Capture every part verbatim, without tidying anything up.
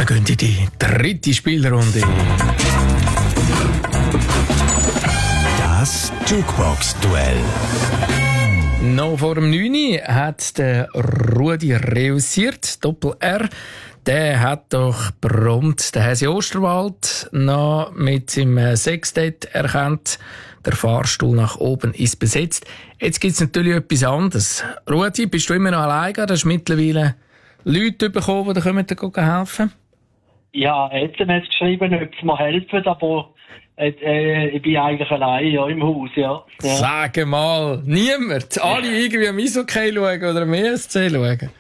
gehen in die dritte Spielrunde. Das Jukebox-Duell. Noch vor dem neun Uhr hat der Rudi reüssiert, Doppel-R. Der hat doch prompt den Häsi Osterwald noch mit seinem Sextett erkannt. Der Fahrstuhl nach oben ist besetzt. Jetzt gibt es natürlich etwas anderes. Rudi, bist du immer noch alleine? Da hast du mittlerweile Leute bekommen, die dir helfen können? Ja, S M S geschrieben, ob sie mir helfen, aber äh, äh, ich bin eigentlich allein ja, im Haus, ja. ja. Sag mal, niemand. Alle irgendwie am Eishockey schauen oder am E S C schauen.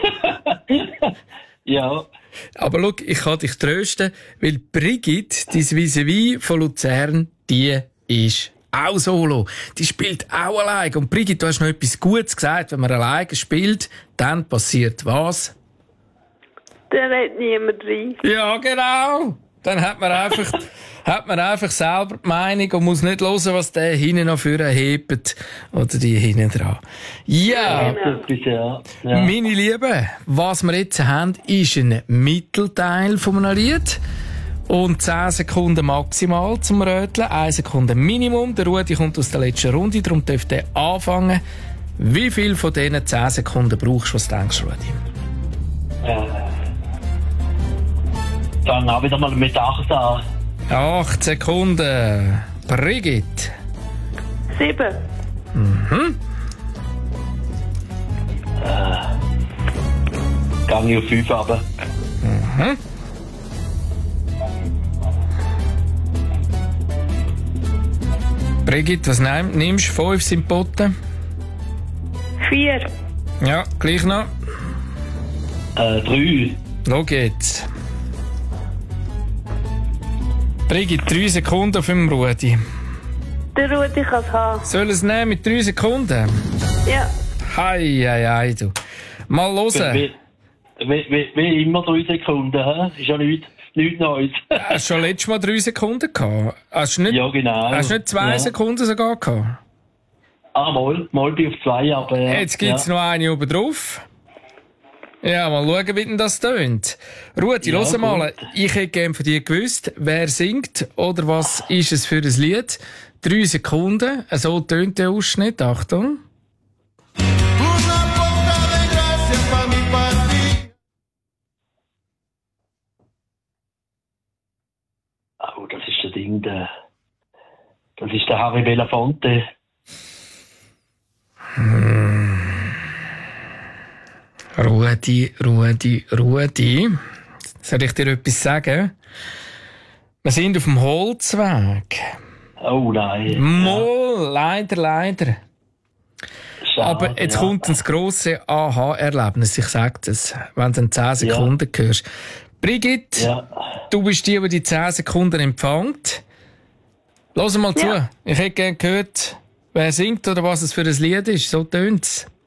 Ja. Aber schau, ich kann dich trösten, weil Brigitte, dein Vis-à-vis von Luzern, die ist auch solo. Die spielt auch allein. Und Brigitte, du hast noch etwas Gutes gesagt. Wenn man alleine spielt, dann passiert was? Dann redet niemand rein. Ja, genau. Dann hat man einfach, hat man einfach selber die Meinung und muss nicht hören, was der hinten noch für hebt oder die hinten dran. Ja, ja, ja. Meine Lieben, was wir jetzt haben, ist ein Mittelteil von einem Lied. Und zehn Sekunden maximal zum Röteln, eine Sekunde Minimum. Der Rudi kommt aus der letzten Runde, darum dürfte er anfangen. Wie viel von diesen zehn Sekunden brauchst du, was denkst du, Rudi? Äh, dann auch wieder mal mit acht an. acht Sekunden. Brigitte. Sieben. Mhm. Äh, gang ich auf fünf runter. Mhm. Brigitte, was nehm, nimmst du? Fünf sind geboten. Vier. Ja, gleich noch. Äh, drei. Los geht's. Brigitte, drei Sekunden auf dem Rudi. Der Rudi kann es haben. Soll es nehmen mit drei Sekunden? Ja. Hei, hei, hei, du. Mal hören. Wie, wie, wie, wie immer drei Sekunden, hä? Ist ja nichts, nichts Neues. Hast du schon letztes Mal drei Sekunden gehabt? Hast du nicht, Ja, genau. Hast du nicht zwei ja. Sekunden sogar gehabt? Ah, mal, mal bin ich auf zwei, aber ja. Jetzt gibt's ja. noch eine oben drauf. Ja, mal schauen, wie denn das tönt. Rudi, Ja, hör mal, gut. ich hätte gerne von dir gewusst, wer singt oder was ist es für ein Lied. Drei Sekunden, so tönt der Ausschnitt. Achtung. Oh, das ist der Ding, der, das ist der Harry Belafonte. Hm. Rudi, Rudi, Rudi. Soll ich dir etwas sagen? Wir sind auf dem Holzweg. Oh nein. Moll, leider, leider. Schade, Aber jetzt ja. kommt ein grosses Aha-Erlebnis, ich sage es, wenn du in zehn Sekunden ja. hörst. Brigitte, Ja. du bist die, die die zehn Sekunden empfängt. Lass mal Ja. zu. Ich hätte gerne gehört, wer singt oder was es für ein Lied ist. So tönt's.